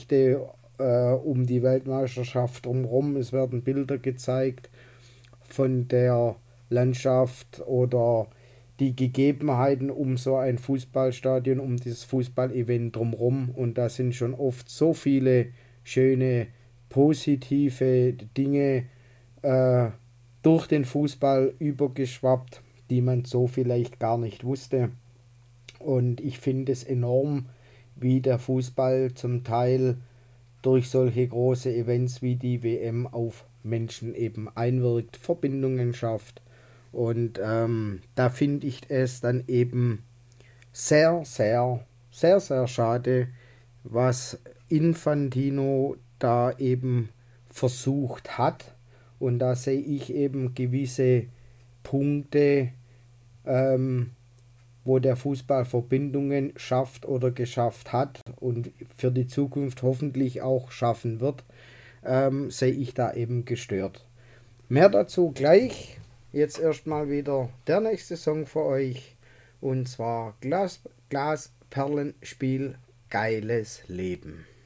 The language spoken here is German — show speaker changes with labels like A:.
A: Geschichte um die Weltmeisterschaft drumherum. Es werden Bilder gezeigt von der Landschaft oder die Gegebenheiten um so ein Fußballstadion, um dieses Fußballevent drumherum. Und da sind schon oft so viele schöne, positive Dinge äh, durch den Fußball übergeschwappt, die man so vielleicht gar nicht wusste. Und ich finde es enorm, wie der Fußball zum Teil durch solche große Events wie die WM auf Menschen eben einwirkt, Verbindungen schafft. Und da finde ich es dann eben sehr, sehr, sehr, sehr schade, was Infantino da eben versucht hat. Und da sehe ich eben gewisse Punkte, ähm, wo der Fußball Verbindungen schafft oder geschafft hat und für die Zukunft hoffentlich auch schaffen wird, sehe ich da eben gestört. Mehr dazu gleich. Jetzt erstmal wieder der nächste Song für euch. Und zwar Glasperlenspiel, geiles Leben.